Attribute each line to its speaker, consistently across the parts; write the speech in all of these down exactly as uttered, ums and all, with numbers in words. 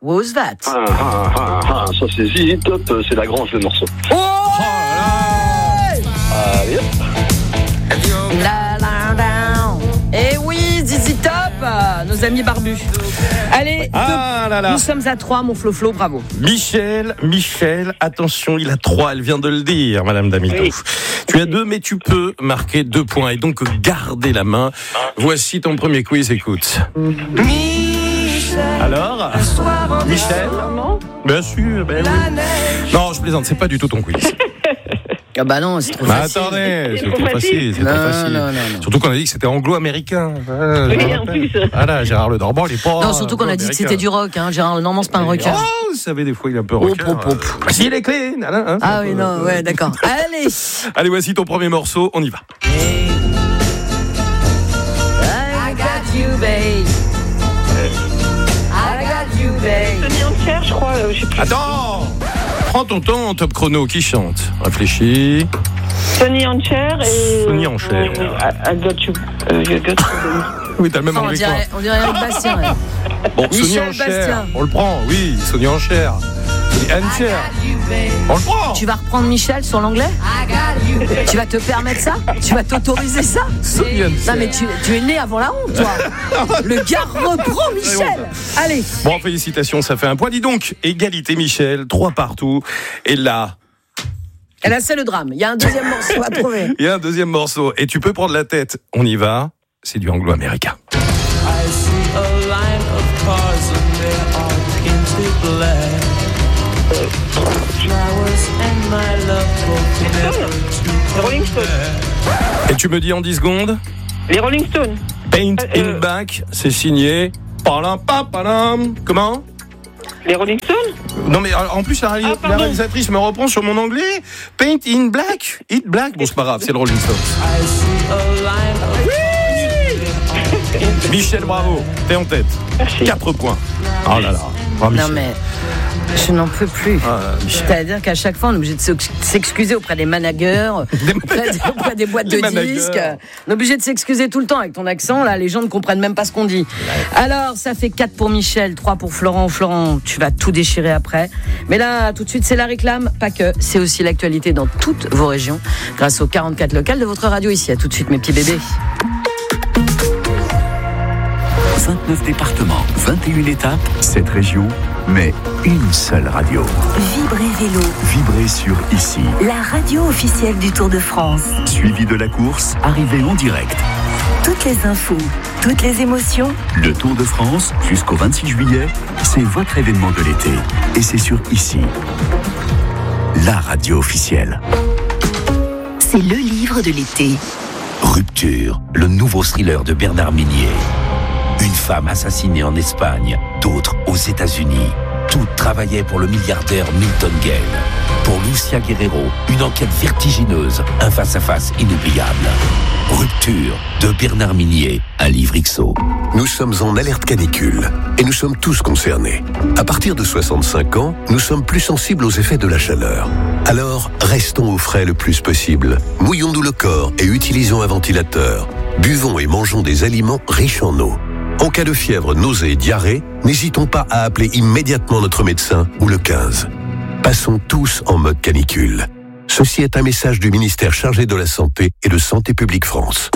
Speaker 1: was that?
Speaker 2: Ah, ah, ah, ah, ça c'est Z Z Top, c'est la grange le morceau.
Speaker 1: Oh,
Speaker 2: Allez hop.
Speaker 1: La, la, la. Et oui, Z Z Top, nos amis barbus. Allez,
Speaker 3: Ah
Speaker 1: deux.
Speaker 3: là là.
Speaker 1: Nous sommes à trois, mon Flo-Flo, bravo.
Speaker 3: Michel, Michel, attention, il a trois, elle vient de le dire, Madame Damito.
Speaker 2: Oui.
Speaker 3: Tu as deux, mais tu peux marquer deux points et donc garder la main. Voici ton premier quiz, écoute. Alors, Michel? Bien sûr, ben oui. Non, je plaisante, c'est pas du tout ton quiz.
Speaker 1: Ah bah non, c'est trop
Speaker 3: Bah
Speaker 1: facile.
Speaker 3: attendez, c'est
Speaker 2: trop
Speaker 3: trop facile, c'est
Speaker 1: Non,
Speaker 3: trop facile.
Speaker 1: non, non, non.
Speaker 3: Surtout qu'on a dit que c'était anglo-américain. Ah,
Speaker 2: Oui,
Speaker 3: je me
Speaker 2: en
Speaker 3: rappelle.
Speaker 2: plus.
Speaker 3: Voilà, Gérard Le Dorban, il est pas.
Speaker 1: Non, surtout qu'on a dit que c'était du rock, hein. Gérard Lenormand, c'est pas un rocker.
Speaker 3: Oh, vous savez, des fois, il est un peu
Speaker 1: Oh,
Speaker 3: rocker.
Speaker 1: pop, pop.
Speaker 3: Ah, si, il est clean. Hein, hein,
Speaker 1: Ah
Speaker 3: c'est
Speaker 1: oui,
Speaker 3: un peu-
Speaker 1: non, ouais, d'accord. Allez.
Speaker 3: Allez, voici ton premier morceau, on y va.
Speaker 1: I got you, babe. I got you, babe.
Speaker 2: Sonny and Cher, je crois, euh, je sais plus.
Speaker 3: Attends, prends ton temps, top chrono, qui chante? Réfléchis.
Speaker 2: Sonny and Cher et.
Speaker 3: Sonny and Cher.
Speaker 2: euh, I, I got you. Euh, you got you.
Speaker 3: Oui, t'as le même
Speaker 1: Oh, on
Speaker 3: anglais que toi.
Speaker 1: dirait, on dirait Eric Bastien. ouais.
Speaker 3: Bon, Sonny
Speaker 1: Michel
Speaker 3: en chair,
Speaker 1: Bastien.
Speaker 3: on le prend, oui, Sonny en chair. Et Anne Cher, on le prend.
Speaker 1: Tu vas reprendre Michel sur l'anglais? Tu vas te permettre ça? Tu vas t'autoriser ça?
Speaker 3: Sonny en
Speaker 1: Non
Speaker 3: chair.
Speaker 1: mais tu, tu es né avant la honte, toi. Le gars reprend Michel. Allez.
Speaker 3: Bon, félicitations, ça fait un point. Dis donc, égalité Michel, trois partout. Et là,
Speaker 1: Et là, c'est le drame. Il y a un deuxième morceau à trouver.
Speaker 3: il y a un deuxième morceau. Et tu peux prendre la tête. On y va. C'est du anglo-américain.
Speaker 4: I see a line of cars and they are painted black. Flowers and my love both never
Speaker 2: Les Rolling
Speaker 4: to
Speaker 2: Stones.
Speaker 3: Et tu me dis en dix secondes,
Speaker 2: Les Rolling Stones.
Speaker 3: Paint
Speaker 2: Euh,
Speaker 3: in Black, c'est signé. Palam, pam, palam. Comment?
Speaker 2: Les Rolling Stones.
Speaker 3: Non mais euh, en plus la, réalis-
Speaker 2: Ah,
Speaker 3: la
Speaker 2: pardon.
Speaker 3: réalisatrice me reprend sur mon anglais. Paint in Black, It Black. Bon c'est pas grave, c'est le Rolling Stones.
Speaker 4: I see a line of
Speaker 3: Michel, bravo, t'es en tête.
Speaker 2: Merci.
Speaker 3: Quatre points. Oh là là. Oh, Michel.
Speaker 1: Non mais je n'en peux plus.
Speaker 3: Ah, Michel.
Speaker 1: C'est-à-dire qu'à chaque fois, on est obligé de s'ex- s'excuser auprès des managers, auprès, des- auprès des boîtes
Speaker 3: Des
Speaker 1: de
Speaker 3: managers.
Speaker 1: disques. On est obligé de s'excuser tout le temps avec ton accent. Là, les gens ne comprennent même pas ce qu'on dit. Alors, ça fait quatre pour Michel, trois pour Florent. Florent, tu vas tout déchirer après. Mais là, tout de suite, c'est la réclame. Pas que, c'est aussi l'actualité dans toutes vos régions, grâce aux quarante-quatre locales de votre radio ici. À tout de suite, mes petits bébés.
Speaker 5: vingt-neuf départements, vingt et une étapes, sept régions, mais une seule radio.
Speaker 6: Vibrez Vélo,
Speaker 5: Vibrez sur Ici.
Speaker 6: la radio officielle du Tour de France.
Speaker 5: Suivi de la course, arrivée en direct.
Speaker 6: Toutes les infos, toutes les émotions.
Speaker 5: Le Tour de France, jusqu'au vingt-six juillet, c'est votre événement de l'été. Et c'est sur Ici. La radio officielle.
Speaker 6: C'est le livre de l'été.
Speaker 7: Rupture, le nouveau thriller de Bernard Minier. Une femme assassinée en Espagne, d'autres aux États-Unis. Toutes travaillaient pour le milliardaire Milton Gale. Pour Lucia Guerrero, une enquête vertigineuse, un face-à-face inoubliable. Rupture de Bernard Minier, un livre X O.
Speaker 8: Nous sommes en alerte canicule et nous sommes tous concernés. À partir de soixante-cinq ans, nous sommes plus sensibles aux effets de la chaleur. Alors, restons au frais le plus possible. Mouillons-nous le corps et utilisons un ventilateur. Buvons et mangeons des aliments riches en eau. En cas de fièvre, nausée et diarrhée, n'hésitons pas à appeler immédiatement notre médecin ou le quinze. Passons tous en mode canicule. Ceci est un message du ministère chargé de la Santé et de Santé publique France.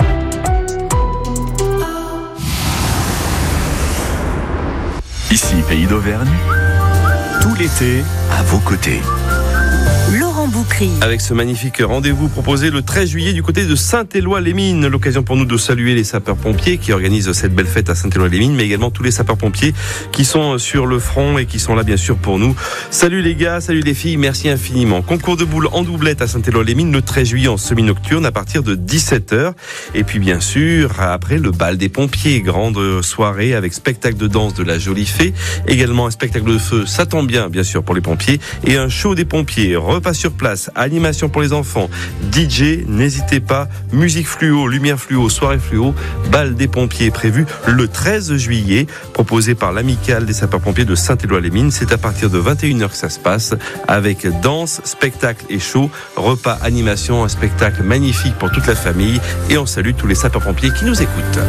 Speaker 5: Ici, Pays d'Auvergne. Tout l'été, à vos côtés.
Speaker 6: Laurent Boucry.
Speaker 9: Avec ce magnifique rendez-vous proposé le treize juillet du côté de Saint-Éloi-les-Mines. L'occasion pour nous de saluer les sapeurs-pompiers qui organisent cette belle fête à Saint-Éloi-les-Mines, mais également tous les sapeurs-pompiers qui sont sur le front et qui sont là bien sûr pour nous. Salut les gars, salut les filles, merci infiniment. Concours de boules en doublette à Saint-Éloi-les-Mines le treize juillet en semi-nocturne à partir de dix-sept heures. Et puis bien sûr, après le bal des pompiers, grande soirée avec spectacle de danse de la Jolie Fée, également un spectacle de feu, ça tombe bien bien sûr pour les pompiers, et un show des pompiers, repas sur place, animation pour les enfants, D J, n'hésitez pas, musique fluo, lumière fluo, soirée fluo, bal des pompiers prévu le treize juillet, proposé par l'amicale des sapeurs-pompiers de Saint-Éloi-les-Mines. C'est à partir de vingt et une heures que ça se passe, avec danse, spectacle et show, repas, animation, un spectacle magnifique pour toute la famille, et on salue tous les sapeurs-pompiers qui nous écoutent.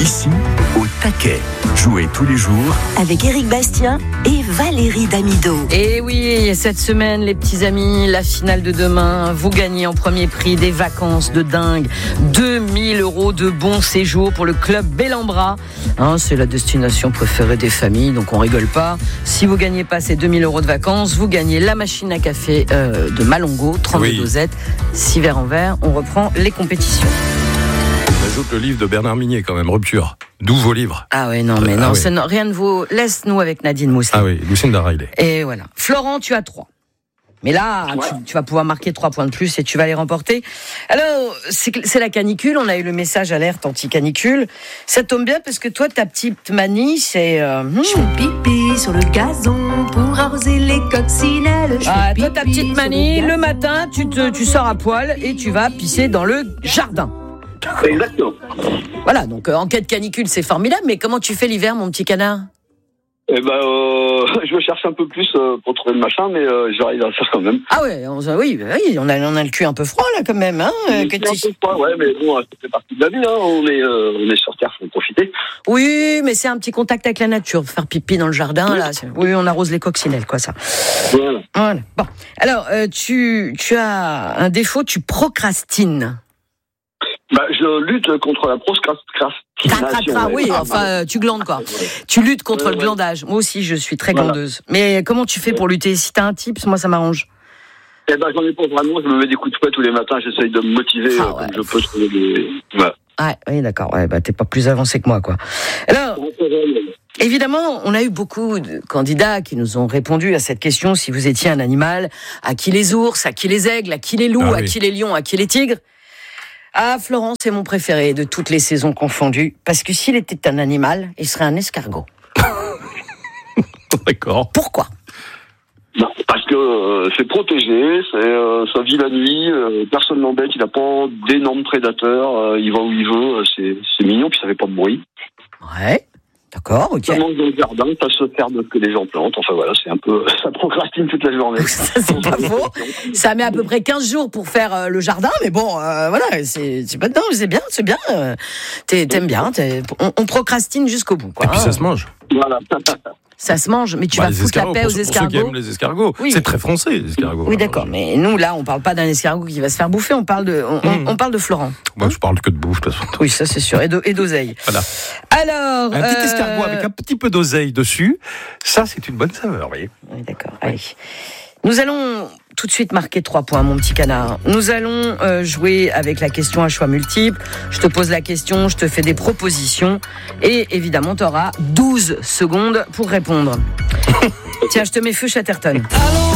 Speaker 5: Ici, au taquet. Jouez tous les jours
Speaker 6: avec Éric Bastien et Valérie Damido.
Speaker 1: Et oui, cette semaine, les petits amis, la finale de demain, vous gagnez en premier prix des vacances de dingue. deux mille euros de bons séjours pour le club Bellambra. Hein, c'est la destination préférée des familles, donc on rigole pas. Si vous gagnez pas ces deux mille euros de vacances, vous gagnez la machine à café euh, de Malongo, trente-deux
Speaker 3: Oui.
Speaker 1: dosettes, six verres en verre. On reprend les compétitions.
Speaker 3: On ajoute le livre de Bernard Minier quand même, Rupture. D'où vos livres.
Speaker 1: Ah ouais, non, mais
Speaker 3: Ah
Speaker 1: non,
Speaker 3: oui.
Speaker 1: ça ne- rien ne vaut. Laisse-nous avec Nadine Mousseline.
Speaker 3: Ah oui, Lucinda Riley.
Speaker 1: Et voilà. Florent, tu as trois. Mais là,
Speaker 2: Ouais.
Speaker 1: tu, tu vas pouvoir marquer trois points de plus et tu vas les remporter. Alors, c'est, c'est la canicule. On a eu le message alerte anti-canicule. Ça tombe bien parce que toi, ta petite manie, c'est... Euh, hmm.
Speaker 10: Je fais pipi sur le gazon pour arroser les coccinelles. Je
Speaker 1: Ah,
Speaker 10: fais
Speaker 1: toi, ta
Speaker 10: pipi
Speaker 1: petite
Speaker 10: sur
Speaker 1: manie,
Speaker 10: gazon.
Speaker 1: le matin, tu, te, tu sors à poil et tu vas pisser dans le jardin.
Speaker 2: Exactement.
Speaker 1: Voilà, donc euh, en cas de canicule, c'est formidable. Mais comment tu fais l'hiver, mon petit canard ?
Speaker 2: Eh ben, euh, je me cherche un peu plus euh, pour trouver le machin, mais euh, j'arrive à ça quand même.
Speaker 1: Ah ouais, on, oui, oui on, a, on a le cul un peu froid là quand même. Hein, euh, que
Speaker 2: C'est un
Speaker 1: tu-
Speaker 2: peu froid, ouais, mais bon, ça fait partie de la vie, hein. On est, euh, on est sur Terre, faut en profiter.
Speaker 1: Oui, mais c'est un petit contact avec la nature. Faire pipi dans le jardin, là. c'est- Oui, on arrose les coccinelles, quoi, ça.
Speaker 2: Voilà.
Speaker 1: Voilà. Bon. Alors, euh, tu, tu as un défaut, tu procrastines.
Speaker 2: Bah, je lutte contre la procrastination.
Speaker 1: Cra, cra, cra, oui,
Speaker 2: Ah,
Speaker 1: enfin, euh, tu glandes, quoi. Tu luttes contre
Speaker 2: Ouais,
Speaker 1: le
Speaker 2: ouais.
Speaker 1: glandage. Moi aussi, je suis très
Speaker 2: Voilà.
Speaker 1: glandeuse. Mais comment tu fais pour lutter ? Si t'as un tips, moi, ça m'arrange.
Speaker 2: Eh ben, j'en ai pas vraiment. Je me mets des coups de fouet tous les matins. J'essaye de me motiver
Speaker 1: Ah
Speaker 2: euh,
Speaker 1: ouais.
Speaker 2: comme je peux. Trouver des... Voilà.
Speaker 1: Ouais, oui, d'accord. Ouais, bah, t'es pas plus avancé que moi, quoi. Alors, évidemment, on a eu beaucoup de candidats qui nous ont répondu à cette question, si vous étiez un animal, à qui les ours, à qui les aigles, à qui les loups,
Speaker 3: Ah
Speaker 1: à
Speaker 3: oui.
Speaker 1: qui les lions, à qui les tigres. Ah, Florent, c'est mon préféré de toutes les saisons confondues, parce que s'il était un animal, il serait un escargot.
Speaker 3: D'accord.
Speaker 1: Pourquoi ?
Speaker 2: Non, parce que euh, c'est protégé, c'est, euh, ça vit la nuit, euh, personne n'embête, il n'a pas d'énormes prédateurs, euh, il va où il veut, euh, c'est, c'est mignon, puis ça fait pas de bruit.
Speaker 1: Ouais, d'accord, ok.
Speaker 2: Ça mange dans le jardin, ça se ferme que les gens plantent, enfin voilà, c'est un peu, ça procrastine toute la journée.
Speaker 1: Ça, c'est pas faux. Ça met à peu près quinze jours pour faire euh, le jardin, mais bon, euh, voilà, c'est, c'est pas non, c'est bien, c'est bien. euh, t'es- t'aimes bien, t'es- on, on procrastine jusqu'au bout, quoi.
Speaker 3: Et puis
Speaker 1: hein.
Speaker 3: ça se mange.
Speaker 2: Voilà.
Speaker 1: Ça se mange, mais tu
Speaker 3: Bah,
Speaker 1: vas
Speaker 3: les
Speaker 1: foutre la
Speaker 3: escargots,
Speaker 1: paix
Speaker 3: pour
Speaker 1: aux
Speaker 3: ceux- pour ceux qui
Speaker 1: escargots.
Speaker 3: aiment les escargots.
Speaker 1: Oui.
Speaker 3: C'est très français, les escargots.
Speaker 1: Oui, d'accord, mais nous, là, on parle pas d'un escargot qui va se faire bouffer, on parle de, on, on-
Speaker 3: Mmh.
Speaker 1: on parle de Florent.
Speaker 3: Moi, je parle que de bouffe, de toute façon.
Speaker 1: Oui, ça, c'est sûr, et, d'o- et d'oseille.
Speaker 3: Voilà.
Speaker 1: Alors.
Speaker 3: Un petit
Speaker 1: euh,
Speaker 3: escargot avec un petit peu d'oseille dessus, ça, c'est une bonne saveur, vous voyez.
Speaker 1: Oui, d'accord, allez. Nous allons tout de suite marquer trois points, mon petit canard. Nous allons euh, jouer avec la question à choix multiples. Je te pose la question, je te fais des propositions. Et évidemment, tu auras douze secondes pour répondre. Tiens, je te mets feu Chatterton.